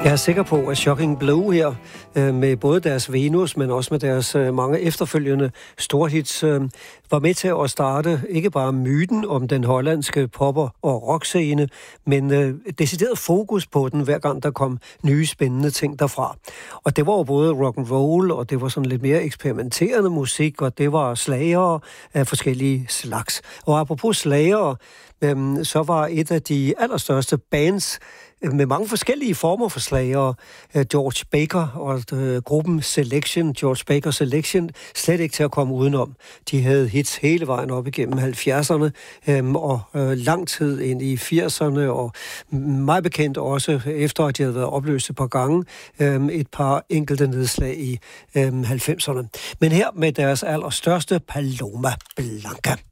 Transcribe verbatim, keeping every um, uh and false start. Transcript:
Jeg er sikker på, at Shocking Blue her, med både deres Venus, men også med deres mange efterfølgende storhits, var med til at starte ikke bare myten om den hollandske popper- og rockscene, men decideret fokus på den, hver gang der kom nye spændende ting derfra. Og det var jo både rock and roll, og det var sådan lidt mere eksperimenterende musik, og det var slagere af forskellige slags. Og apropos slagere, så var et af de allerstørste bands med mange forskellige former for slagere, George Baker og gruppen Selection, George Baker Selection, slet ikke til at komme udenom. De havde hits hele vejen op igennem halvfjerdserne og lang tid ind i firserne, og meget bekendt også, efter at de havde været opløst et par gange, et par enkelte nedslag i halvfemserne. Men her med deres allerstørste, Paloma Blanca.